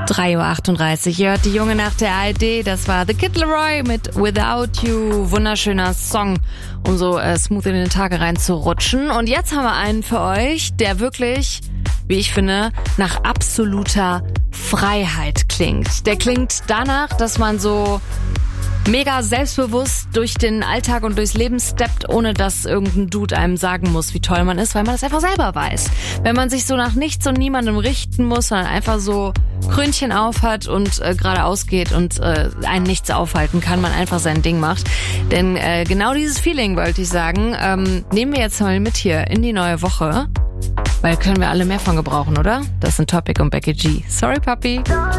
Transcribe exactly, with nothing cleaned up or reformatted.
drei Uhr achtunddreißig, ihr hört die Junge nach der A R D, das war The Kid Laroi mit Without You, wunderschöner Song, um so äh, smooth in den Tag reinzurutschen. Und jetzt haben wir einen für euch, der wirklich, wie ich finde, nach absoluter Freiheit klingt. Der klingt danach, dass man so mega selbstbewusst durch den Alltag und durchs Leben steppt, ohne dass irgendein Dude einem sagen muss, wie toll man ist, weil man das einfach selber weiß. Wenn man sich so nach nichts und niemandem richten muss, sondern einfach so Krönchen auf hat und äh, geradeaus geht und äh, einen nichts aufhalten kann, man einfach sein Ding macht. Denn äh, genau dieses Feeling, wollte ich sagen, ähm, nehmen wir jetzt mal mit hier in die neue Woche, weil können wir alle mehr von gebrauchen, oder? Das sind Topic und Becky G. Sorry, Papi.